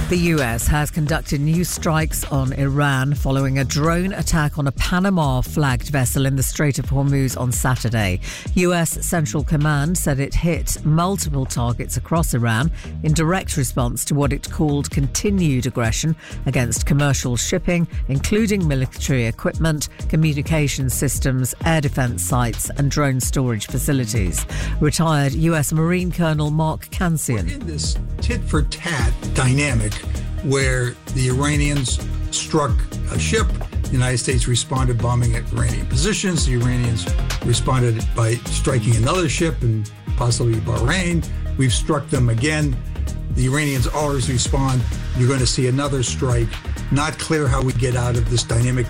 The US has conducted new strikes on Iran following a drone attack on a Panama-flagged vessel in the Strait of Hormuz on Saturday. US Central Command said it hit multiple targets across Iran in direct response to what it called continued aggression against commercial shipping, including military equipment, communication systems, air defense sites and drone storage facilities. Retired US Marine Colonel Mark Kansian. We're in this tit-for-tat dynamic where the Iranians struck a ship. The United States responded bombing at Iranian positions. The Iranians responded by striking another ship and possibly Bahrain. We've struck them again. The Iranians always respond. You're going to see another strike. Not clear how we get out of this dynamic.